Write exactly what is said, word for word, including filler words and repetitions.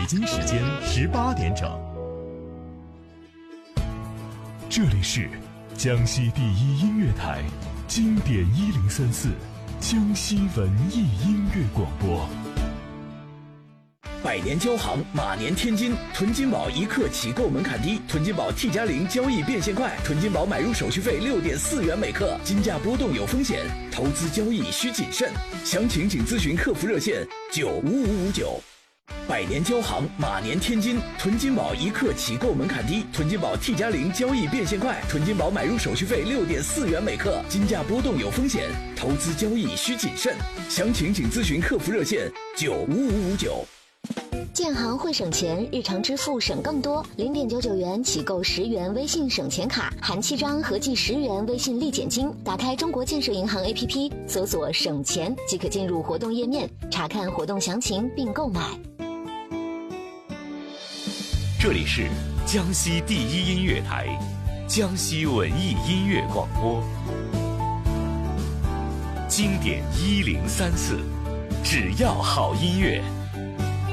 京时间十八点整。这里是江西第一音乐台，经典一零三四，江西文艺音乐广播。 百年交行，马年天金，囤金宝一刻起购门槛低，囤金宝 T 加零交易变现快，囤金宝买入手续费六点四元每克，金价波动有风险，投资交易需谨慎，详情请咨询客服热线九五五五九。百年交行，马年天金，囤金宝一刻起购门槛低，囤金宝 T 加零交易变现快，囤金宝买入手续费六点四元每克，金价波动有风险，投资交易需谨慎，详情请咨询客服热线九五五五九。 建行会省钱，日常支付省更多。零点九九元起购十元微信省钱卡，含七张，合计十元微信立减金。打开中国建设银行 A P P， 搜索省钱即可进入活动页面，查看活动详情并购买。 这里是江西第一音乐台，江西文艺音乐广播，经典一零三四，只要好音乐。